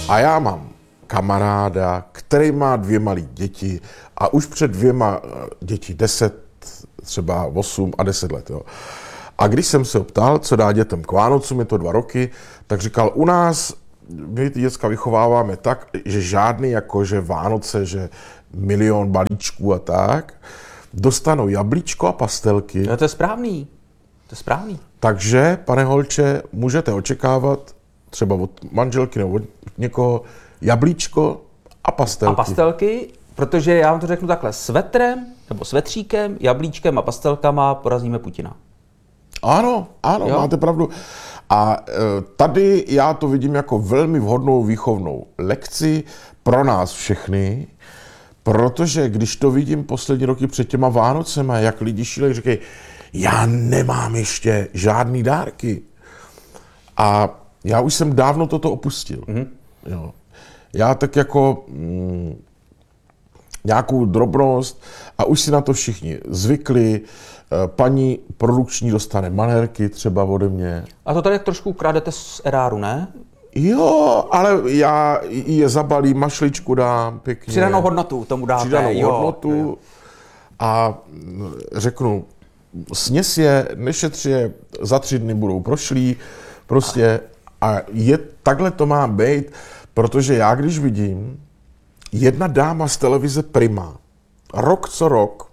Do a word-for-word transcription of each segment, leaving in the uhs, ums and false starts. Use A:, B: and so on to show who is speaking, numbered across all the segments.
A: A já mám kamaráda, který má dvě malé děti a už před dvěma děti, deset, třeba osm a deset let. Jo. A když jsem se ho ptal, co dá dětem k Vánocům, je to dva roky, tak říkal, u nás my ty děcka vychováváme tak, že žádný jakože Vánoce, že milion balíčků a tak, dostanou jablíčko a pastelky.
B: No to je správný. To je správný.
A: Takže, pane Holče, můžete očekávat třeba od manželky nebo od někoho jablíčko a pastelky.
B: A pastelky, protože já vám to řeknu takhle, svetrem nebo svetříkem, jablíčkem a pastelkama porazíme Putina.
A: Ano, ano, jo? Máte pravdu. A e, tady já to vidím jako velmi vhodnou výchovnou lekci pro nás všechny, protože když to vidím poslední roky před těma Vánocema, jak lidi šílejí, říkají, já nemám ještě žádný dárky. A já už jsem dávno toto opustil. Mm-hmm. Jo. Já tak jako mm, nějakou drobnost a už si na to všichni zvykli. Paní produkční dostane manérky třeba ode mě.
B: A to tady trošku kradete z eráru, ne?
A: Jo, ale já je zabalím, mašličku dám pěkně.
B: Přidanou hodnotu tomu dáte.
A: Přidanou
B: jo,
A: hodnotu
B: jo.
A: A řeknu, sněz je, nešetři je, za tři dny budou prošlí. Prostě a je, takhle to má být, protože já když vidím, jedna dáma z televize Prima, rok co rok,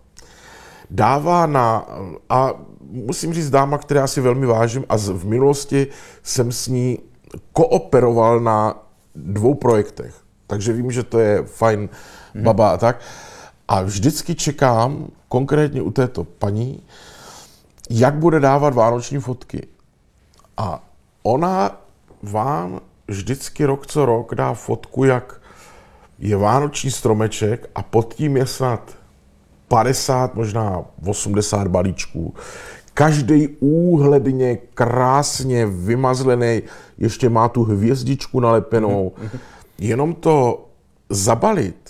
A: dává na, a musím říct dáma, která já si velmi vážím a v minulosti jsem s ní kooperoval na dvou projektech, takže vím, že to je fajn baba a tak. A vždycky čekám, konkrétně u této paní, jak bude dávat vánoční fotky. A ona vám vždycky rok co rok dá fotku, jak je vánoční stromeček a pod tím je snad padesát, možná osmdesát balíčků. Každý úhledně, krásně vymazlený, ještě má tu hvězdičku nalepenou. Mm-hmm. Jenom to zabalit.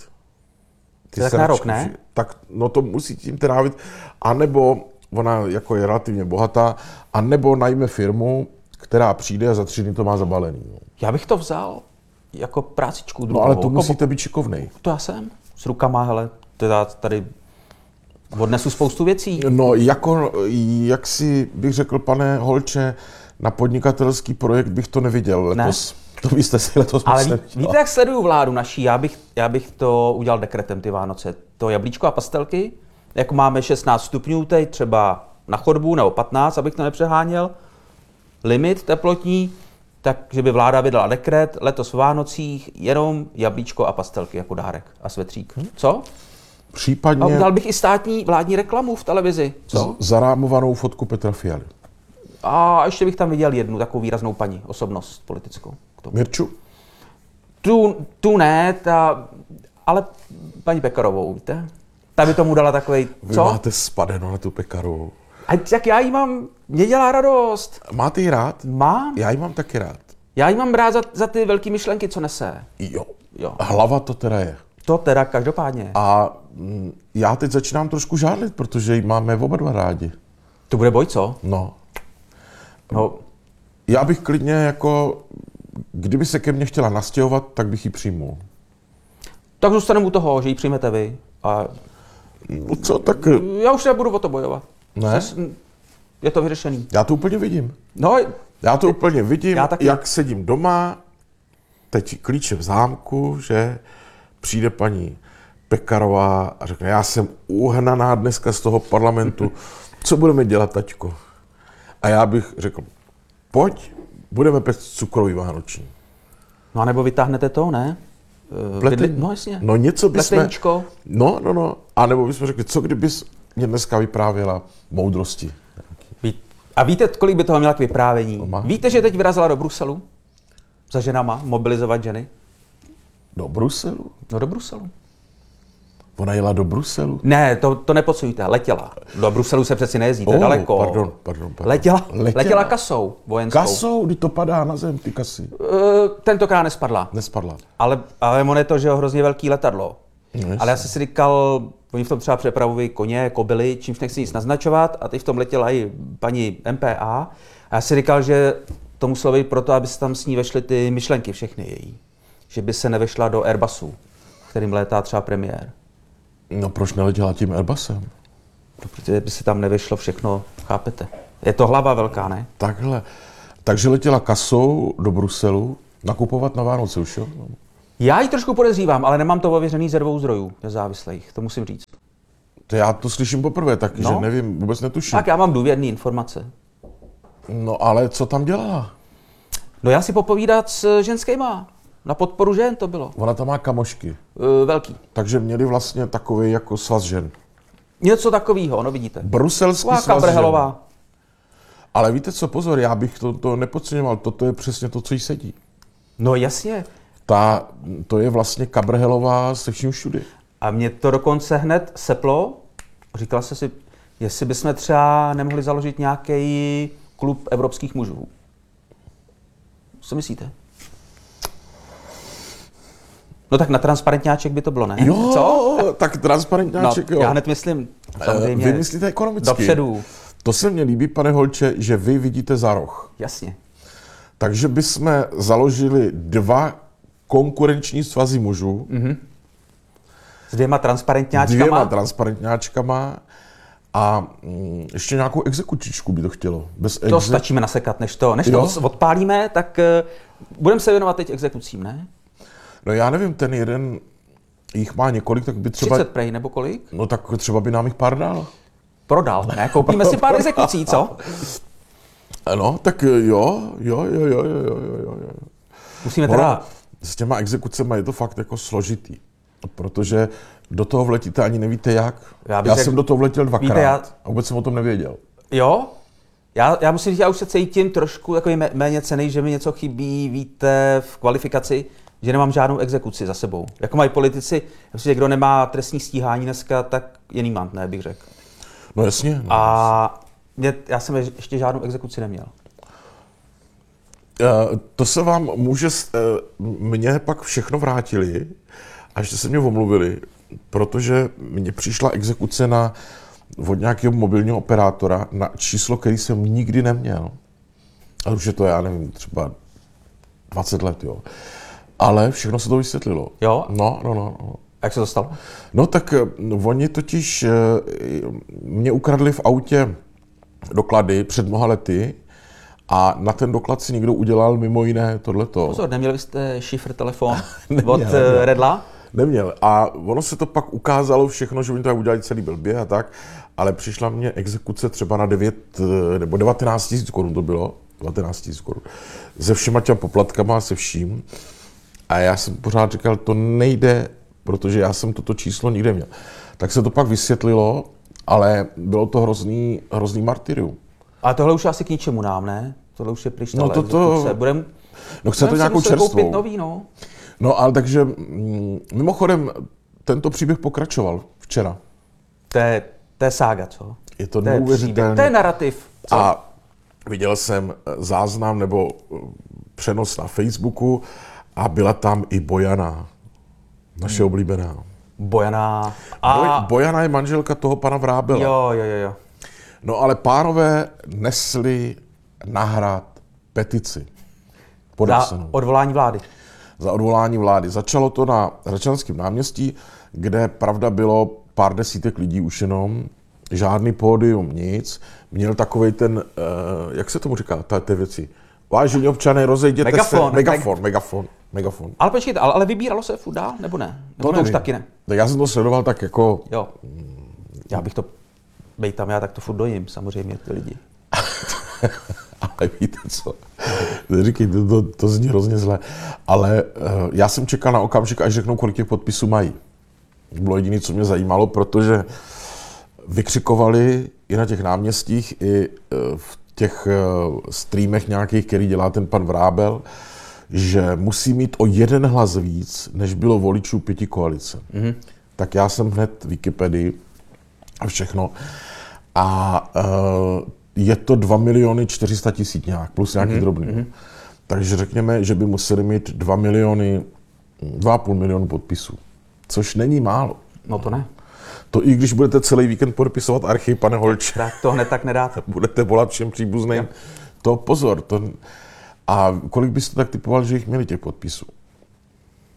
B: Ty tak na rok, ne?
A: Tak no to musí tím trávit. A nebo ona jako je relativně bohatá, a nebo najme firmu, která přijde a za tři dny to má zabalený. No.
B: Já bych to vzal jako prácičku druhou.
A: No ale to musíte být šikovnej.
B: To já jsem. S rukama, hele, teda tady odnesu spoustu věcí.
A: No, jako, jak si bych řekl, pane Holče, na podnikatelský projekt bych to neviděl letos. Ne? To byste si letos
B: ale
A: museli.
B: Ví, víte, jak sleduju vládu naší? Já bych, já bych to udělal dekretem ty Vánoce. To jablíčko a pastelky, jako máme šestnáct stupňů, teď třeba na chodbu, nebo patnáct, abych to nepřeháněl, limit teplotní, takže by vláda vydala dekret, letos v Vánocích jenom jablíčko a pastelky jako dárek a svetřík. Hm? Co?
A: Případně...
B: A udělal bych i státní vládní reklamu v televizi. Co?
A: Zarámovanou fotku Petra Fialy.
B: A ještě bych tam viděl jednu takovou výraznou paní, osobnost politickou. K tomu.
A: Mirču?
B: Tu, tu ne, ta, ale paní Pekarovou, víte? Ta by tomu dala takovej,
A: Vy
B: co?
A: máte spadeno na tu Pekarovou.
B: A tak já jí mám, mě dělá radost.
A: Máte ji rád?
B: Mám.
A: Já ji mám taky rád.
B: Já jí mám rád za, za ty velké myšlenky, co nese.
A: Jo.
B: Jo.
A: Hlava to teda je.
B: To teda každopádně.
A: A mm, já teď začínám trošku žádlit, protože ji máme oba dva rádi.
B: To bude boj, co?
A: No.
B: No.
A: Já bych klidně jako, kdyby se ke mně chtěla nastěhovat, tak bych ji přijmul.
B: Tak zůstaneme u toho, že ji přijmete vy. A
A: no co, tak...
B: Já už nebudu o to bojovat.
A: Ne?
B: Je to vyřešený.
A: Já to úplně vidím.
B: No,
A: já to úplně vidím,
B: taky...
A: jak sedím doma, teď klíče v zámku, že přijde paní Pekarová a řekne, já jsem uhnaná dneska z toho parlamentu, co budeme dělat, taťko? A já bych řekl, pojď, budeme pect cukrový vánoční.
B: No a nebo vytáhnete to, ne?
A: Pleten...
B: No jasně.
A: No něco bychom...
B: Pleteníčko.
A: No, no, no. A nebo bychom řekli, co kdybys mě dneska vyprávěla moudrosti.
B: A víte, kolik by toho měla k vyprávění?
A: No,
B: víte, že teď vyrazila do Bruselu? Za ženama, mobilizovat ženy?
A: Do Bruselu?
B: No do Bruselu.
A: Ona jela do Bruselu?
B: Ne, to, to nepodsujte, letěla. Do Bruselu se přeci nejezdí, to je
A: oh,
B: daleko.
A: Pardon, pardon, pardon.
B: Letěla, letěla. letěla kasou vojenskou.
A: Kasou, kdy to padá na zem, ty kasy.
B: Uh, tentokrát nespadla.
A: Nespadla.
B: Ale, ale on je to, že je hrozně velký letadlo.
A: No,
B: ale já jsem si říkal, oni v tom třeba přepravují koně, kobily, čímž nechci nic naznačovat, a teď v tom letěla i paní M P A. A já si říkal, že to muselo být proto, aby se tam s ní vešly ty myšlenky všechny její. že by se nevešla do Airbusu, kterým létá třeba premiér.
A: No proč neletěla tím Airbusem?
B: No, protože by se tam nevešlo všechno, chápete? Je to hlava velká, ne?
A: Takhle. Takže letěla kasou do Bruselu nakupovat na Vánoce už, jo?
B: Já ji trošku podezřívám, ale nemám to ověřený ze dvou zdrojů nezávislých, to musím říct.
A: To já to slyším poprvé, taky,
B: No.
A: že nevím, vůbec netuším.
B: Tak já mám důvěrné informace.
A: No ale co tam dělala?
B: No já si popovídat s ženskýma. Na podporu žen to bylo.
A: Ona tam má kamošky,
B: E, velký.
A: takže měli vlastně takový jako svaz žen.
B: Něco takového, no vidíte.
A: Bruselský
B: Taková
A: svaz žen.
B: Kabrhelová.
A: Ale víte co, pozor, já bych to, to nepodceňoval, toto je přesně to, co jí sedí.
B: No jasně.
A: Ta, to je vlastně Kabrhelová se vším všudy.
B: A mě to dokonce hned seplo. Říkal jsem si, jestli bychom třeba nemohli založit nějaký klub evropských mužů. Co myslíte? No tak na transparentňáček by to bylo, ne?
A: Jo,
B: Co?
A: tak transparentňáček,
B: no,
A: jo.
B: já hned myslím,
A: Eh,
B: samozřejmě,
A: Vy myslíte ekonomicky.
B: dopředu.
A: To se mně líbí, pane Holče, že vy vidíte za roh.
B: Jasně.
A: Takže bychom založili dva konkurenční svazy mužů, mm-hmm.
B: S dvěma transparentňáčkama.
A: dvěma transparentňáčkama a mm, ještě nějakou exekučičku by to chtělo. Bez
B: To
A: exe-
B: stačíme nasekat, než to, než to
A: Jo.
B: od- odpálíme, tak uh, budeme se věnovat teď exekucím, ne?
A: No já nevím, ten jeden jich má několik, tak by třeba...
B: třicet prej nebo kolik?
A: No tak třeba by nám jich pár dal.
B: Prodal, ne? Koupíme si pár exekucí, co?
A: No, tak jo, jo, jo, jo, jo, jo, jo, jo.
B: Musíme
A: Ono,
B: teda...
A: s těma exekucemi je to fakt jako složitý, protože do toho vletíte ani nevíte jak.
B: Já
A: Já,
B: bych
A: já
B: řekl-
A: jsem do toho vletěl dvakrát
B: Víte, já-
A: a vůbec jsem o tom nevěděl.
B: Jo? Já, já musím říct, já už se cítím trošku takový mé- méně cenný, že mi něco chybí, víte, v kvalifikaci, že nemám žádnou exekuci za sebou. Jako mají politici, myslím, že kdo nemá trestní stíhání dneska, tak je nímant, ne, bych řekl.
A: No jasně. No.
B: A mě, já jsem ještě žádnou exekuci neměl.
A: Uh, to se vám může, s- uh, mně pak všechno vrátili a ještě se mě omluvili, protože mně přišla exekuce na, od nějakého mobilního operátora na číslo, který jsem nikdy neměl. A už je to, já nevím, třeba dvacet let, jo. Ale všechno se to vysvětlilo.
B: Jo?
A: No, no, no. no.
B: A jak se to stalo?
A: No tak eh, oni totiž eh, mě ukradli v autě doklady před mnoha lety a na ten doklad si někdo udělal mimo jiné tohleto.
B: Pozor, neměli jste šifr telefon
A: Neměl,
B: od
A: neměl.
B: eh, Redla?
A: Neměl. A ono se to pak ukázalo všechno, že oni to udělali celý blbě a tak, ale přišla mě exekuce třeba na devět nebo devatenáct tisíc korun to bylo, devatenáct tisíc korun, se všema těma poplatkama, se vším. A já jsem pořád říkal, to nejde, protože já jsem toto číslo nikde měl. Tak se to pak vysvětlilo, ale bylo to hrozný, hrozný martyrium.
B: Ale tohle už je asi k ničemu nám, ne? Tohle už je pryč.
A: No
B: tahle
A: toto-
B: exekuce. Budem,
A: No chce to
B: budem si
A: nějakou
B: muset
A: čerstvou.
B: koupit nový, no.
A: No ale takže mm, mimochodem tento příběh pokračoval včera.
B: To je, to je sága, co?
A: Je to
B: To je,
A: neuvěřitelné.
B: příběh, to je narrativ. Co?
A: A viděl jsem záznam nebo přenos na Facebooku a byla tam i Bojana, naše hmm. oblíbená.
B: Bojana.
A: Boj,
B: A...
A: Bojana je manželka toho pana Vrábela.
B: Jo, jo, jo, jo.
A: No ale pánové nesli na hrad petici
B: Za
A: podepsanou
B: odvolání vlády.
A: za odvolání vlády. Začalo to na Hradčanském náměstí, kde pravda bylo pár desítek lidí už jenom, žádný pódium, nic. Měl takovej ten, uh, jak se tomu říká, ta, ty věci. Vážení občané, rozejděte
B: Megafon,
A: se. Megafon, megafon, megafon.
B: Ale počkejte, ale, ale vybíralo se furt dál, nebo ne? Nebo ne, už taky ne?
A: Tak já jsem to sledoval tak jako,
B: Jo. Já bych to, bej tam já, tak to furt dojím, samozřejmě, ty lidi.
A: ale víte co, neříkej, to, to, to zní hrozně zle, ale uh, já jsem čekal na okamžik, až řeknou, kolik těch podpisů mají. To bylo jediné, co mě zajímalo, protože vykřikovali i na těch náměstích, i uh, v těch uh, streamech nějakých, který dělá ten pan Vrábel, že musí mít o jeden hlas víc, než bylo voličů pěti koalice. Mm-hmm. Tak já jsem hned Wikipedii a všechno. A uh, je to dva miliony čtyři sta tisíc nějak, plus nějaký mm-hmm. drobný. Mm-hmm. Takže řekněme, že by museli mít dva miliony, dva a půl milionu podpisů. Což není málo.
B: No to ne.
A: To i když budete celý víkend podepisovat archiv, pane Holče,
B: Tak to hned tak nedáte.
A: budete volat všem příbuzným, to pozor. To... A kolik byste tak typoval, že jich měli těch podpisů?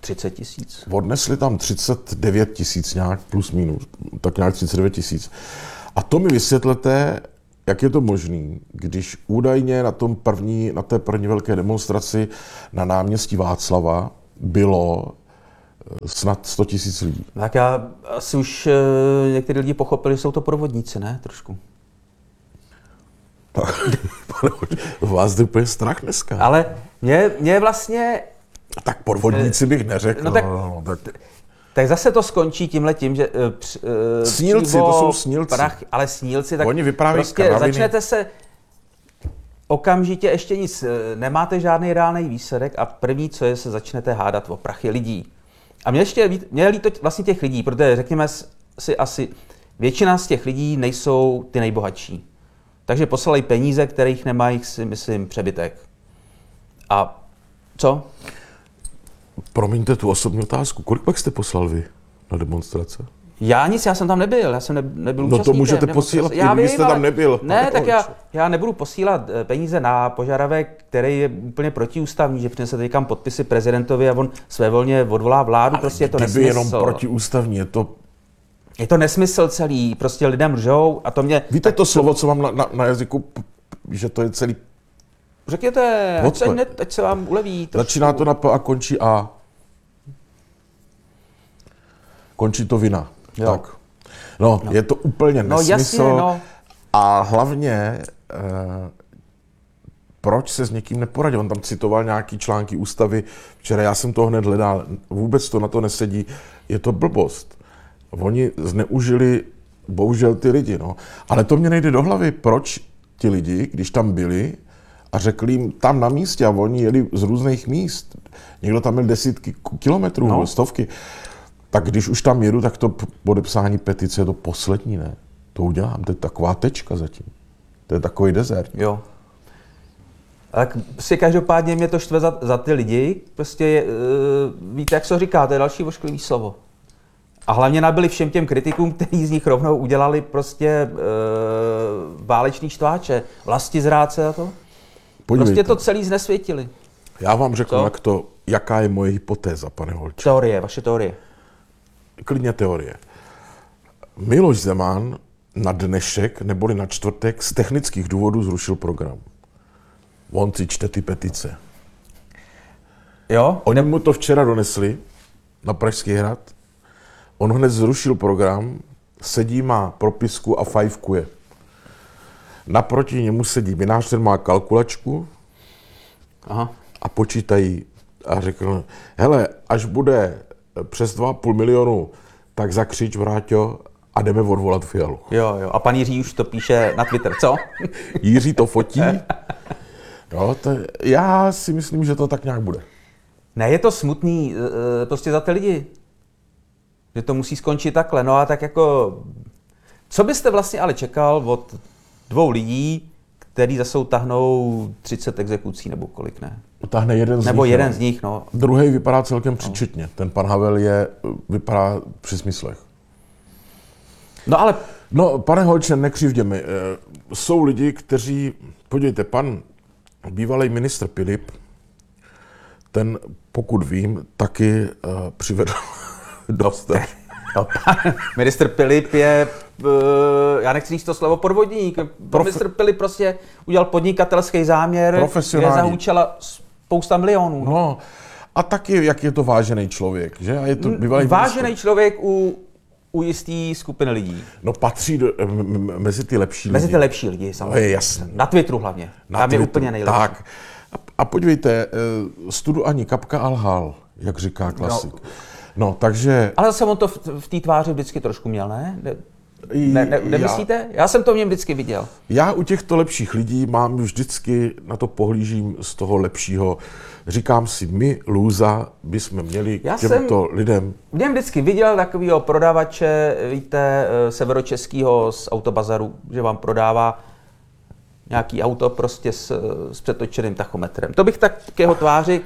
B: třicet tisíc.
A: Odnesli tam třicet devět tisíc nějak, plus minus, tak nějak třicet devět tisíc. A to mi vysvětlete, jak je to možný, když údajně na, tom první, na té první velké demonstraci na náměstí Václava bylo snad sto tisíc lidí.
B: Tak já asi už e, někteří lidi pochopili, že jsou to podvodníci, ne? Trošku.
A: Vás jde úplně strach dneska.
B: Ale mě, mě vlastně...
A: Tak podvodníci bych neřekl.
B: No tak,
A: no, tak...
B: tak zase to skončí tímhletím, že... Uh,
A: snílci,
B: přívo,
A: to jsou snílci.
B: Prach, ale snílci, tak
A: oni vyprávějí
B: prostě
A: kraviny.
B: Začnete se... Okamžitě ještě nic, nemáte žádný reálný výsledek a první, co je, se začnete hádat o prachy lidí. A mě ještě mě je líto vlastně těch lidí, protože řekněme si asi, většina z těch lidí nejsou ty nejbohatší. Takže poslali peníze, kterých nemají, si myslím, přebytek. A co?
A: Promiňte tu osobní otázku. Kolik pak jste poslal vy na demonstrace?
B: Já nic, já jsem tam nebyl, já jsem ne, nebyl účastníkem.
A: No to můžete posílat,
B: já
A: kdybyste
B: vím,
A: tam nebyl.
B: Ne, tak já, já nebudu posílat peníze na požadavek, který je úplně protiústavní, že přinesete někam podpisy prezidentovi a on svévolně odvolá vládu,
A: ale
B: prostě je to
A: kdyby
B: nesmysl.
A: jenom protiústavní, je to...
B: Je to nesmysl celý, prostě lidem lžou a to mě...
A: Víte to slovo, co mám na, na, na jazyku, že to je celý...
B: Řekněte, ať se, ne, ať se vám uleví. Trošku.
A: Začíná to na P a končí A. Končí to vina.
B: Jo.
A: Tak. No, no, je to úplně
B: no,
A: nesmysl.
B: Jasně, no.
A: A hlavně, eh, proč se s někým neporadil? On tam citoval nějaký články ústavy. Včera já jsem to hned hledal. Vůbec to na to nesedí. Je to blbost. Oni zneužili, bohužel, ty lidi. No. Ale to mě nejde do hlavy. Proč ti lidi, když tam byli a řekli jim tam na místě, a oni jeli z různých míst. Někdo tam měl desítky kilometrů, no. stovky. Tak když už tam jedu, tak to podepsání petice je to poslední, ne? To udělám, to je taková tečka zatím. To je takový desert.
B: Jo. Tak si každopádně mě to štve za, za ty lidi, prostě uh, víte, jak se to říká, to je další ošklivý slovo. A hlavně nabili všem těm kritikům, kteří z nich rovnou udělali prostě uh, válečný štváče, vlastizrádce a to.
A: Podívejte.
B: Prostě to celý znesvětili.
A: Já vám řeknu,
B: Co?
A: jak to, jaká je moje hypotéza, pane Holče.
B: Teorie, vaše teorie.
A: Klidně teorie. Miloš Zeman na dnešek, neboli na čtvrtek, z technických důvodů zrušil program. On si čte ty petice.
B: Jo?
A: Oni mu to včera donesli na Pražský hrad. On hned zrušil program, sedí, má propisku a fajfkuje. Naproti němu sedí minář, ten má kalkulačku.
B: Aha.
A: A počítají a řekl, hele, až bude přes dva a půl milionu, tak zakřič, Vráťo, a jdeme odvolat Fialu.
B: Jo, jo. A pan Jiří už to píše na Twitter, co?
A: Jiří to fotí. No, to, já si myslím, že to tak nějak bude.
B: Ne, je to smutný prostě za ty lidi. Že to musí skončit takhle. No a tak jako, co byste vlastně ale čekal od dvou lidí, který zase utahnou třicet exekucí nebo kolik, ne?
A: Utáhne jeden z
B: nebo
A: nich.
B: jeden
A: no.
B: z nich, no.
A: Druhý vypadá celkem příčetně. No. Ten pan Havel je, vypadá při smyslech.
B: No ale...
A: No, pane Holče, nekřivdě mi. Jsou lidi, kteří, podívejte, pan bývalý ministr Pilip, ten, pokud vím, taky uh, přivedl dost.
B: No, pan ministr Pilip je, uh, já nechci říct to slovo podvodník, Prof... ministr Pilip prostě udělal podnikatelský záměr, kde zahučela spousta milionů.
A: No, a taky, jak je to vážený člověk, že? A je to bývalý
B: vážený
A: ministr.
B: člověk u, u jistý skupiny lidí.
A: No, patří do, m- m- mezi ty lepší
B: mezi
A: lidi.
B: Mezi ty lepší lidi, samozřejmě.
A: No, je jasný.
B: Na Twitteru hlavně.
A: Na
B: Tam
A: Twitteru,
B: je úplně nejlepší.
A: Tak. A, a podívejte, studu ani kapka a lhal, jak říká klasik. No, no takže...
B: Ale zase on to v, v té tváři vždycky trošku měl, ne? Ne, ne, ne nemyslíte? Já, já jsem to v něm vždycky viděl.
A: Já u těchto lepších lidí mám vždycky, na to pohlížím z toho lepšího. Říkám si, my, lůza, bychom měli já těmto jsem lidem...
B: v něm vždycky viděl takového prodavače, víte, severočeského z autobazaru, že vám prodává nějaký auto prostě s, s přetočeným tachometrem. To bych tak k jeho tváři...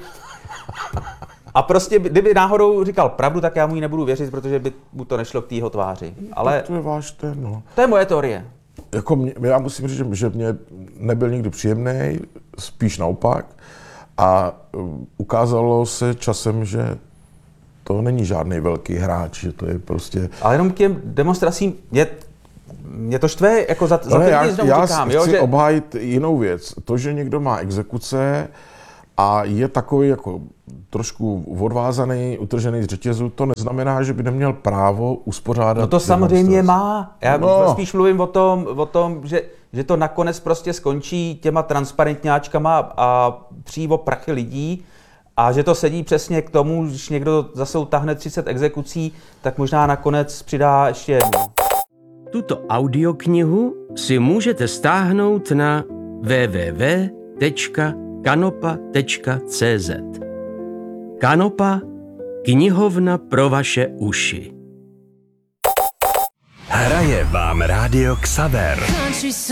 B: A prostě, kdyby náhodou říkal pravdu, tak já mu ji nebudu věřit, protože by mu to nešlo k té jeho tváři. Ale
A: to je váš ten, no.
B: To je moje teorie.
A: Jako mě, já musím říct, že mě nebyl nikdy příjemný, spíš naopak. A ukázalo se časem, že to není žádný velký hráč, že to je prostě...
B: Ale jenom k těm demonstracím, mě, mě to štve, jako za, za
A: Ale já,
B: znovu
A: já
B: říkám,
A: chci
B: jo, že...
A: obhájit jinou věc. To, že někdo má exekuce a je takový jako trošku odvázaný, utržený z řetězu, to neznamená, že by neměl právo uspořádat.
B: No to samozřejmě
A: demonstraci.
B: má. Já
A: No.
B: spíš mluvím o tom, o tom že, že to nakonec prostě skončí těma transparentňáčkama a přijde o prachy lidí a že to sedí přesně k tomu, když někdo zase utáhne třicet exekucí, tak možná nakonec přidá ještě jednu.
C: Tuto audioknihu si můžete stáhnout na w w w tečka kanopa tečka c z. Kanopa, knihovna pro vaše uši.
D: Hraje vám rádio Xaver.